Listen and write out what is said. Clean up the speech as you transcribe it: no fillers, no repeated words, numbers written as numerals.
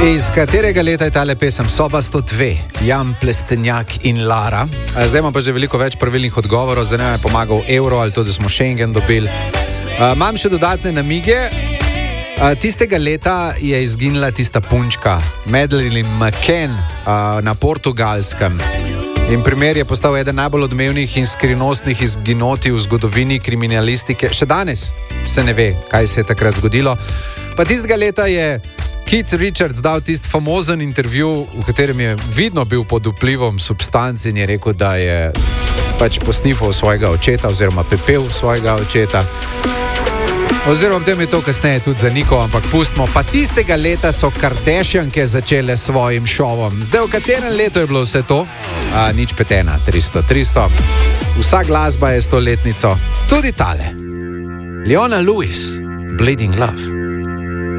Iz katerega leta je tale pesem? Soba 102, Jan Plestenjak in Lara. Zdaj imam pa že veliko več pravilnih odgovorov, zdaj nam je pomagal Euro ali to, da smo Schengen dobili. Imam še dodatne namige. Tistega leta je izginila tista punčka, Madeleine McCann, na Portugalskem. In primer je postal eden najbolj odmevnih in skrivnostnih izginotij v zgodovini kriminalistike. Še danes se ne ve, kaj se je takrat zgodilo. Pa tistega leta je Keith Richards dal tisti famozen intervju, v katerem je vidno bil pod vplivom substanci in je rekel, da je pač posnifal svojega očeta oziroma pepel svojega očeta. Oziroma potem je to kasneje tudi zanikal, ampak pustimo. Pa tistega leta so Kardashianke začele s svojim šovom. Zdaj, v katerem letu je bilo vse to? Nič petena, 300. Vsa glasba je 100-letnico. Tudi tale. Leona Lewis, Bleeding Love.